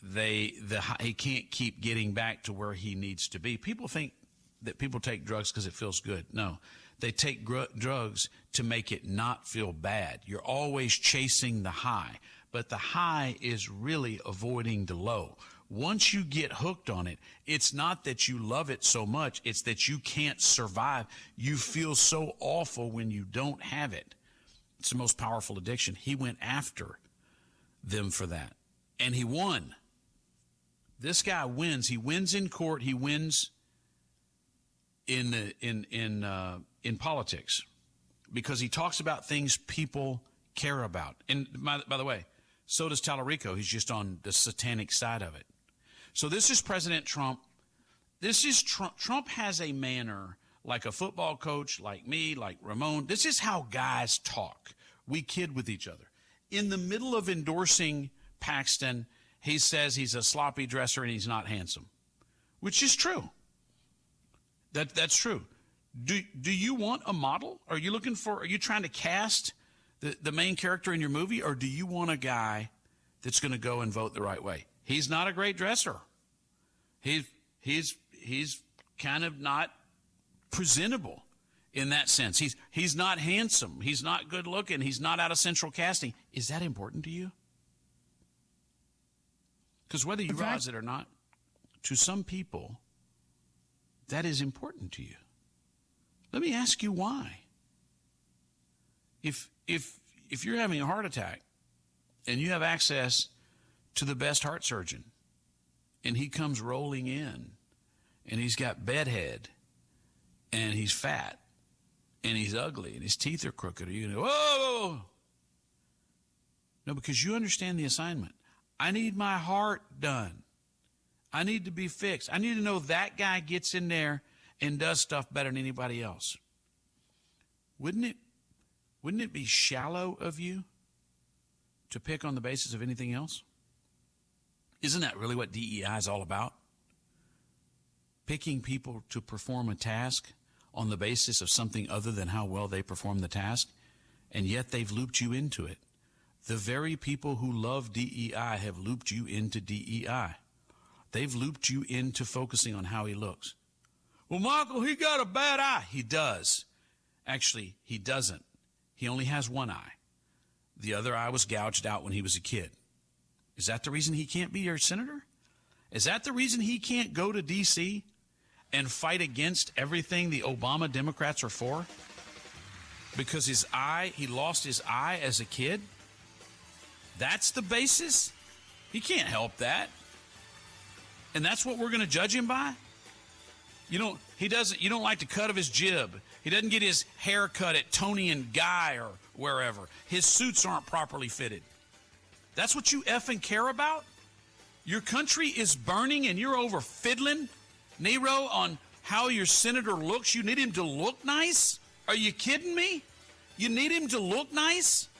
he can't keep getting back to where he needs to be. People think that people take drugs because it feels good. No, they take drugs to make it not feel bad. You're always chasing the high, but the high is really avoiding the low. Once you get hooked on it, it's not that you love it so much, it's that you can't survive. You feel so awful when you don't have it. It's the most powerful addiction. He went after them for that, and he won. This guy wins. He wins in court. He wins in politics because he talks about things people care about. And by the way, so does Tallarico. He's just on the satanic side of it. So this is President Trump. This is Trump. Trump has a manner like a football coach, like me, like Ramon. This is how guys talk. We kid with each other. In the middle of endorsing Paxton, he says he's a sloppy dresser and he's not handsome, which is true. That's true. Do you want a model? Are you trying to cast the main character in your movie, or do you want a guy that's going to go and vote the right way? He's not a great dresser. He's kind of not presentable in that sense. He's not handsome. He's not good looking. He's not out of central casting. Is that important to you? Because whether you realize it or not, to some people, that is important to you. Let me ask you why. If you're having a heart attack and you have access to the best heart surgeon, and he comes rolling in, and he's got bedhead, and he's fat, and he's ugly, and his teeth are crooked, you go, whoa! No, because you understand the assignment. I need my heart done. I need to be fixed. I need to know that guy gets in there and does stuff better than anybody else. Wouldn't it be shallow of you to pick on the basis of anything else? Isn't that really what DEI is all about? Picking people to perform a task on the basis of something other than how well they perform the task, and yet they've looped you into it. The very people who love DEI have looped you into DEI. They've looped you into focusing on how he looks. Well, Michael, he got a bad eye. He does. Actually, he doesn't. He only has one eye. The other eye was gouged out when he was a kid. Is that the reason he can't be your senator? Is that the reason he can't go to D.C. and fight against everything the Obama Democrats are for? Because he lost his eye as a kid? That's the basis? He can't help that. And that's what we're going to judge him by? You don't like the cut of his jib. He doesn't get his hair cut at Tony and Guy or wherever. His suits aren't properly fitted. That's what you effing care about? Your country is burning and you're over fiddling, Nero, on how your senator looks? You need him to look nice? Are you kidding me? You need him to look nice?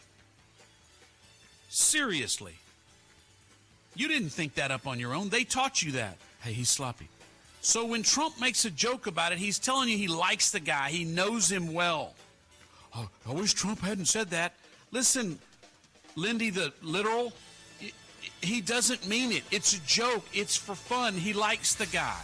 Seriously. You didn't think that up on your own. They taught you that. Hey, he's sloppy. So when Trump makes a joke about it, he's telling you he likes the guy. He knows him well. Oh, I wish Trump hadn't said that. Listen, Lindy the literal, he doesn't mean it. It's a joke. It's for fun. He likes the guy.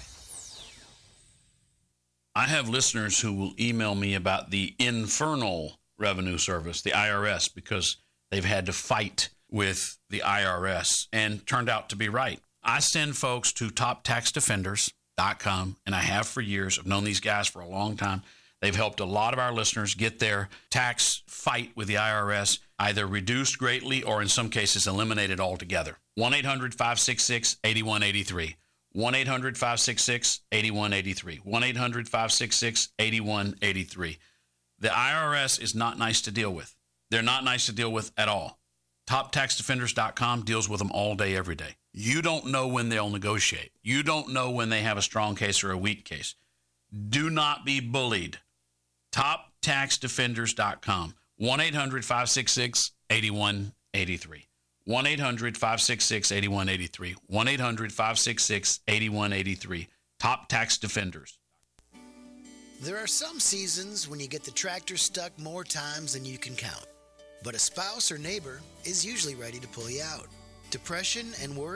I have listeners who will email me about the Infernal Revenue Service, the IRS, because they've had to fight with the IRS and turned out to be right. I send folks to TopTaxDefenders.com, and I have for years. I've known these guys for a long time. They've helped a lot of our listeners get their tax fight with the IRS either reduced greatly or in some cases eliminated altogether. 1-800-566-8183. 1-800-566-8183. 1-800-566-8183. The IRS is not nice to deal with. They're not nice to deal with at all. TopTaxDefenders.com deals with them all day, every day. You don't know when they'll negotiate. You don't know when they have a strong case or a weak case. Do not be bullied. TopTaxDefenders.com. 1-800-566-8183. 1-800-566-8183. 1-800-566-8183. Top Tax Defenders. There are some seasons when you get the tractor stuck more times than you can count. But a spouse or neighbor is usually ready to pull you out. Depression and worry